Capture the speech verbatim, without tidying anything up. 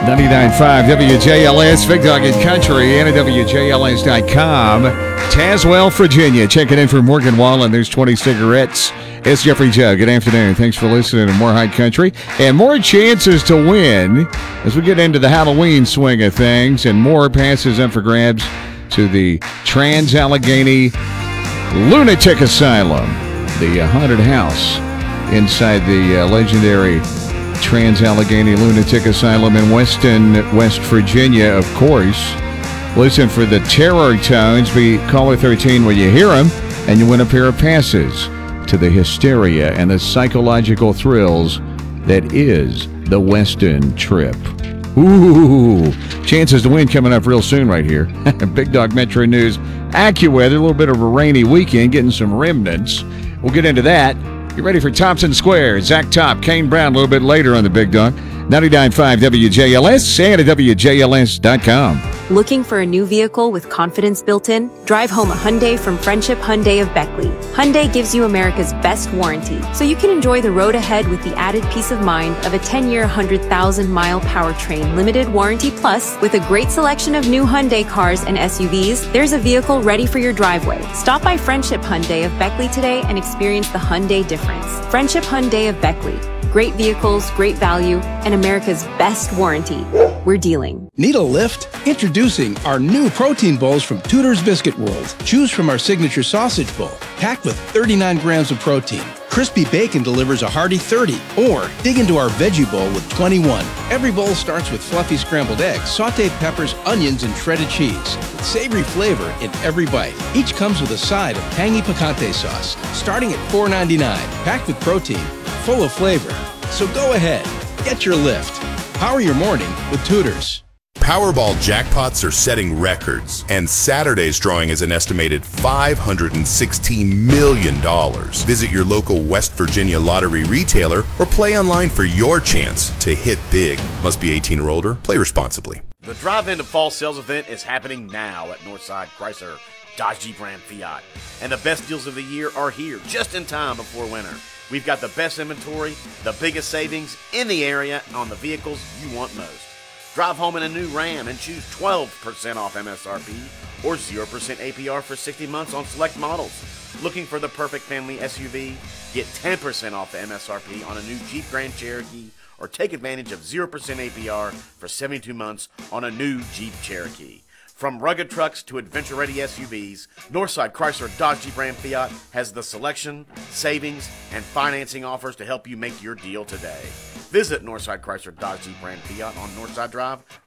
ninety-nine point five W J L S, Big Dog in Country, and at W J L S dot com. Tazewell, Virginia, checking in for Morgan Wallen. There's twenty cigarettes. It's Jeffrey Joe. Good afternoon. Thanks for listening to More High Country. And more chances to win as we get into the Halloween swing of things, and more passes up for grabs to the Trans-Allegheny Lunatic Asylum, the uh, haunted house inside the uh, legendary Trans-Allegheny Lunatic Asylum in Weston, West Virginia, of course. Listen for the terror tones. Be caller thirteen when you hear them, and you win a pair of passes to the hysteria and the psychological thrills that is the Weston trip. Ooh, chances to win coming up real soon right here. Big Dog Metro News AccuWeather, a little bit of a rainy weekend, getting some remnants. We'll get into that. You ready for Thompson Square? Zach Top, Kane Brown a little bit later on the Big Dog. ninety-nine point five W J L S and at W J L S dot com. Looking for a new vehicle with confidence built in? Drive home a Hyundai from Friendship Hyundai of Beckley. Hyundai gives you America's best warranty, so you can enjoy the road ahead with the added peace of mind of a ten-year, one hundred thousand mile powertrain limited warranty plus. With a great selection of new Hyundai cars and S U Vs, there's a vehicle ready for your driveway. Stop by Friendship Hyundai of Beckley today and experience the Hyundai difference. Friendship Hyundai of Beckley. Great vehicles, great value, and America's best warranty. We're dealing. Need a lift? Introducing our new protein bowls from Tudor's Biscuit World. Choose from our signature sausage bowl, packed with thirty-nine grams of protein. Crispy bacon delivers a hearty thirty. Or dig into our veggie bowl with twenty-one. Every bowl starts with fluffy scrambled eggs, sauteed peppers, onions, and shredded cheese, with savory flavor in every bite. Each comes with a side of tangy picante sauce, starting at four ninety-nine. Packed with protein, full of flavor. So go ahead, get your lift. Power your morning with Tudor's. Powerball jackpots are setting records, and Saturday's drawing is an estimated five hundred sixteen million dollars. Visit your local West Virginia lottery retailer or play online for your chance to hit big. Must be eighteen or older. Play responsibly. The drive-in to fall sales event is happening now at Northside Chrysler Dodge Jeep Ram Fiat, and the best deals of the year are here just in time before winter. We've got the best inventory, the biggest savings in the area on the vehicles you want most. Drive home in a new Ram and choose twelve percent off M S R P or zero percent A P R for sixty months on select models. Looking for the perfect family S U V? Get ten percent off the M S R P on a new Jeep Grand Cherokee or take advantage of zero percent A P R for seventy-two months on a new Jeep Cherokee. From rugged trucks to adventure-ready S U Vs, Northside Chrysler Dodge Jeep Ram Fiat has the selection, savings, and financing offers to help you make your deal today. Visit Northside Chrysler Dodge Jeep Ram Fiat on Northside Drive